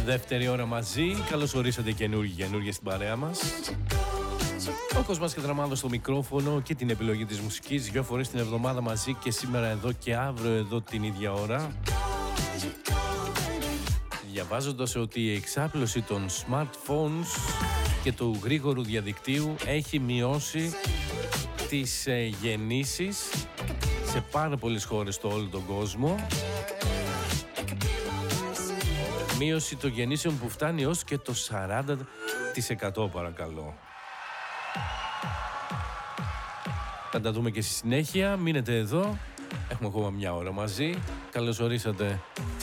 Δεύτερη ώρα μαζί. Καλώς ορίσατε καινούργια στην παρέα μας. Ο Κοσμάς Κατραμάδος στο μικρόφωνο και την επιλογή της μουσικής 2 φορές την εβδομάδα μαζί, και σήμερα εδώ και αύριο εδώ την ίδια ώρα. Διαβάζοντας ότι η εξάπλωση των smartphones και του γρήγορου διαδικτύου έχει μειώσει τις γεννήσεις σε πάρα πολλές χώρες στο όλο τον κόσμο. Μείωση των γεννήσεων που φτάνει ως και το 40%, παρακαλώ. Θα τα δούμε και στη συνέχεια. Μείνετε εδώ. Έχουμε ακόμα μια ώρα μαζί. Καλώς ορίσατε